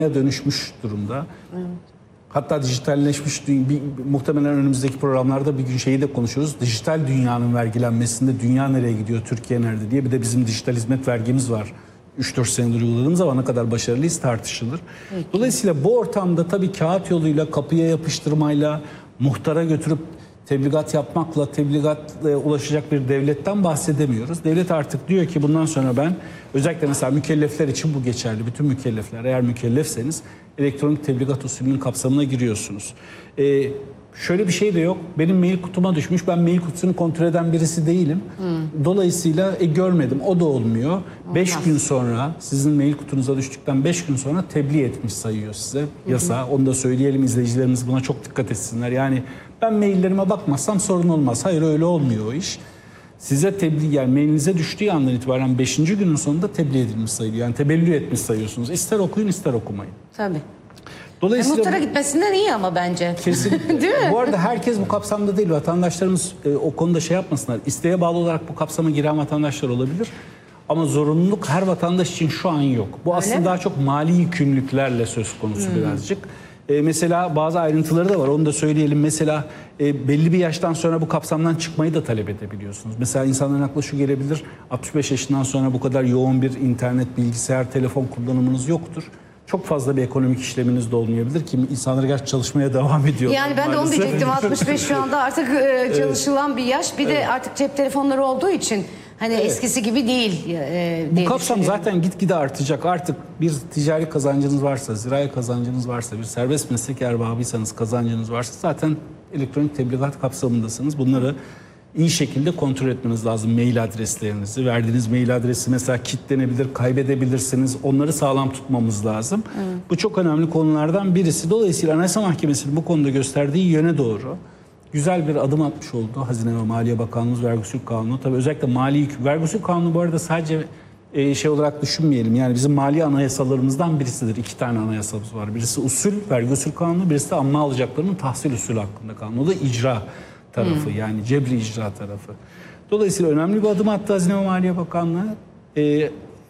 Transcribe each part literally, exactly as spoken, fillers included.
dönüşmüş durumda. Evet. Hatta dijitalleşmiş, bir, muhtemelen önümüzdeki programlarda bir gün şeyi de konuşuruz. Dijital dünyanın vergilenmesinde dünya nereye gidiyor, Türkiye nerede diye. Bir de bizim dijital hizmet vergimiz var. üç dört senedir uyguladığımız zaman ne kadar başarılıyız tartışılır. Peki. Dolayısıyla bu ortamda tabii kağıt yoluyla, kapıya yapıştırmayla, muhtara götürüp tebligat yapmakla, tebligatla ulaşacak bir devletten bahsedemiyoruz. Devlet artık diyor ki bundan sonra ben, özellikle mesela mükellefler için bu geçerli. Bütün mükellefler, eğer mükellefseniz elektronik tebligat usulünün kapsamına giriyorsunuz. Ee, şöyle bir şey de yok. Benim mail kutuma düşmüş. Ben mail kutusunu kontrol eden birisi değilim. Hmm. Dolayısıyla e, görmedim. O da olmuyor. beş gün sonra, sizin mail kutunuza düştükten beş gün sonra tebliğ etmiş sayıyor size yasa. Hmm. Onu da söyleyelim, izleyicilerimiz buna çok dikkat etsinler. Yani ben maillerime bakmazsam sorun olmaz. Hayır, öyle olmuyor o iş. Size tebliğ, yani mailinize düştüğü andan itibaren beşinci günün sonunda tebliğ edilmiş sayılıyor. Yani tebellü etmiş sayıyorsunuz. İster okuyun, ister okumayın. Tabii. Dolayısıyla e, muhtara gitmesinden iyi ama bence. Kesinlikle. Değil mi? Bu arada herkes bu kapsamda değil. Vatandaşlarımız e, o konuda şey yapmasınlar. İsteğe bağlı olarak bu kapsama giren vatandaşlar olabilir. Ama zorunluluk her vatandaş için şu an yok. Bu Öyle aslında mi? daha çok mali yükümlülüklerle söz konusu hmm. birazcık. E, mesela bazı ayrıntıları da var. Onu da söyleyelim. Mesela e, belli bir yaştan sonra bu kapsamdan çıkmayı da talep edebiliyorsunuz. Mesela insanların aklına şu gelebilir. altmış beş yaşından sonra bu kadar yoğun bir internet, bilgisayar, telefon kullanımınız yoktur. Çok fazla bir ekonomik işleminiz de olmayabilir ki insanlar gerçi çalışmaya devam ediyor. Yani ben maalesef. de onu diyecektim. altmış beş şu anda artık e, çalışılan bir yaş. Bir evet. de artık cep telefonları olduğu için hani evet. eskisi gibi değil. E, Bu kapsam zaten gitgide artacak. Artık bir ticari kazancınız varsa, zirai kazancınız varsa, bir serbest meslek erbabıysanız, kazancınız varsa zaten elektronik tebligat kapsamındasınız. Bunları iyi şekilde kontrol etmeniz lazım, mail adreslerinizi. Verdiğiniz mail adresi mesela kilitlenebilir, kaybedebilirsiniz. Onları sağlam tutmamız lazım. Evet. Bu çok önemli konulardan birisi. Dolayısıyla Anayasa Mahkemesi'nin bu konuda gösterdiği yöne doğru güzel bir adım atmış oldu. Hazine ve Maliye Bakanlığımız, Vergi Usul Kanunu. Tabii özellikle mali yük. Vergi Usul Kanunu bu arada sadece e, şey olarak düşünmeyelim. Yani bizim mali anayasalarımızdan birisidir. İki tane anayasamız var. Birisi usul, Vergi Usul Kanunu. Birisi de amma alacaklarının tahsil usulü hakkında kanunu. O da icra tarafı, hmm. yani cebri icra tarafı. Dolayısıyla önemli bir adım attı Hazine ve Maliye Bakanlığı. Ee,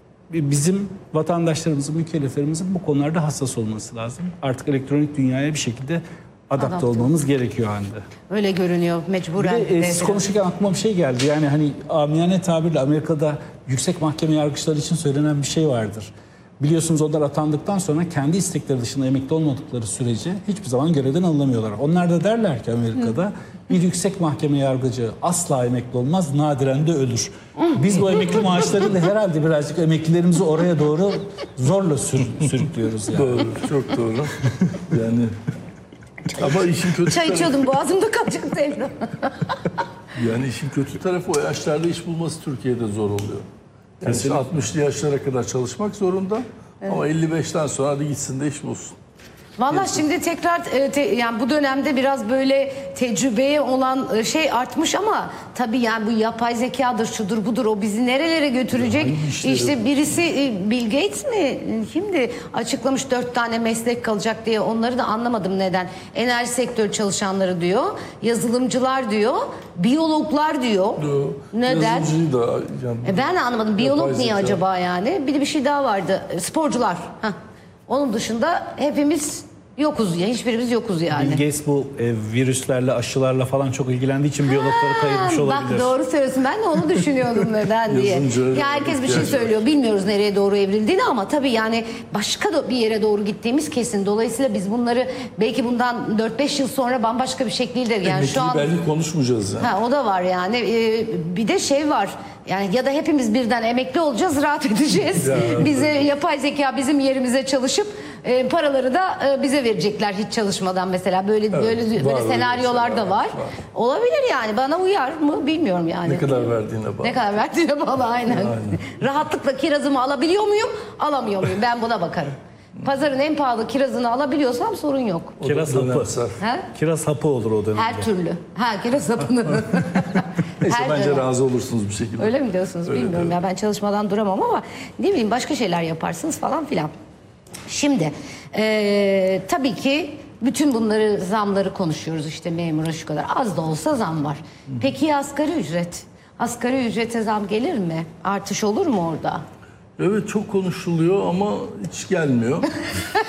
bizim vatandaşlarımızın, mükelleflerimizin bu konularda hassas olması lazım. Artık elektronik dünyaya bir şekilde adapte, adapte olmamız gerekiyor halde. Öyle görünüyor mecburen. Bir de, e, siz konuşurken aklıma bir şey geldi. Yani hani amiyane tabirle Amerika'da yüksek mahkeme yargıçları için söylenen bir şey vardır. Biliyorsunuz onlar atandıktan sonra kendi istekleri dışında emekli olmadıkları sürece hiçbir zaman görevden alınamıyorlar. Onlar da derler ki Amerika'da Hı. bir yüksek mahkeme yargıcı asla emekli olmaz, nadiren de ölür. Biz bu emekli maaşlarıyla herhalde birazcık emeklilerimizi oraya doğru zorla sür sürüklüyoruz. Yani. Doğru, çok doğru. Yani ama işin kötü Çay tarafı... içiyordum, boğazımda kalacaktı Evren. Yani işin kötü tarafı o yaşlarda iş bulması Türkiye'de zor oluyor. Yani altmışlı yaşlara kadar çalışmak zorunda evet. ama elli beşten sonra hadi gitsin de iş bulsun. Valla şimdi tekrar e, te, yani bu dönemde biraz böyle tecrübeye olan e, şey artmış ama tabii yani bu yapay zekadır, şudur budur, o bizi nerelere götürecek? İşte birisi e, Bill Gates mi kimdi açıklamış dört tane meslek kalacak diye, onları da anlamadım neden. Enerji sektörü çalışanları diyor, yazılımcılar diyor, biyologlar diyor. diyor. Neden? Yazılımcıyı da yani, e ben de anlamadım. Biyolog niye zeka. acaba yani? Bir de bir şey daha vardı. Sporcular. Heh. Onun dışında hepimiz yokuz ya, hiçbirimiz yokuz yani. Bill Gates bu e, virüslerle, aşılarla falan çok ilgilendiği için biyologları kayırmış olabilir. Bak doğru söylüyorsun, ben de onu düşünüyordum neden diye. Ya herkes bir şey söylüyor, bilmiyoruz nereye doğru evrildiğini ama tabii yani başka bir yere doğru gittiğimiz kesin. Dolayısıyla biz bunları belki bundan dört beş yıl sonra bambaşka bir şekilde yani Emekli şu an belki konuşmayacağız yani. Ha, o da var yani. Ee, bir de şey var. Yani ya da hepimiz birden emekli olacağız, rahat edeceğiz. Ya, bize yapay zeka bizim yerimize çalışıp e, paraları da e, bize verecekler hiç çalışmadan mesela. Böyle evet, böyle böyle senaryolar da var. var. Olabilir yani. Bana uyar mı bilmiyorum yani. Ne kadar verdiğine bağlı. Ne kadar verdiğine bağlı aynen. aynen. Rahatlıkla kirazımı alabiliyor muyum? Alamıyor muyum? Ben buna bakarım. Pazarın en pahalı kirazını alabiliyorsam sorun yok. Kiraz hapı. Kiraz hapı olur o dönemde. Her türlü. Ha, kiraz hapını. Neyse Her bence dönem. razı olursunuz bir şekilde. Öyle mi diyorsunuz? Öyle bilmiyorum diyorum. Ya ben çalışmadan duramam ama ne bileyim başka şeyler yaparsınız falan filan. Şimdi e, tabii ki bütün bunları, zamları konuşuyoruz işte, memura şu kadar. Az da olsa zam var. Peki ya asgari ücret? Asgari ücrete zam gelir mi? Artış olur mu orada? Evet, çok konuşuluyor ama hiç gelmiyor.